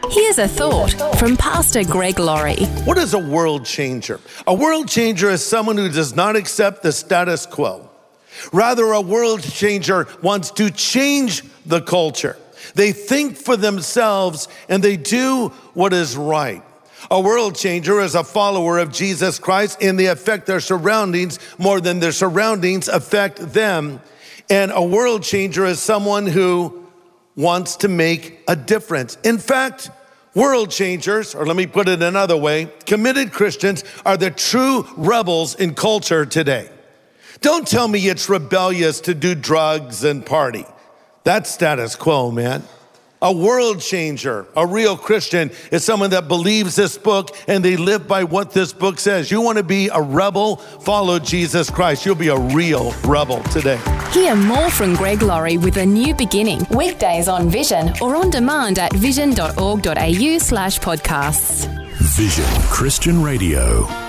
Here's a thought from Pastor Greg Laurie. What is a world changer? A world changer is someone who does not accept the status quo. Rather, a world changer wants to change the culture. They think for themselves and they do what is right. A world changer is a follower of Jesus Christ, and they affect their surroundings more than their surroundings affect them. And a world changer is someone who wants to make a difference. In fact, world changers, or let me put it another way, committed Christians are the true rebels in culture today. Don't tell me it's rebellious to do drugs and party. That's status quo, man. A world changer, a real Christian, is someone that believes this book and they live by what this book says. You want to be a rebel? Follow Jesus Christ. You'll be a real rebel today. Hear more from Greg Laurie with A New Beginning, weekdays on Vision or on demand at vision.org.au/podcasts. Vision Christian Radio.